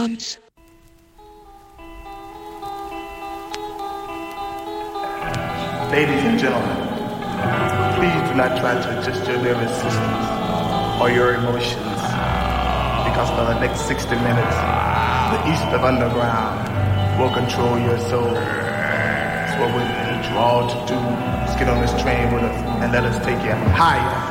Trance. Ladies and gentlemen, please do not try to adjust your nervous systems or your emotions, because for the next 60 minutes, the East of Underground will control your soul. That's what we're drawn to do. Let's get on this train with us and let us take you higher.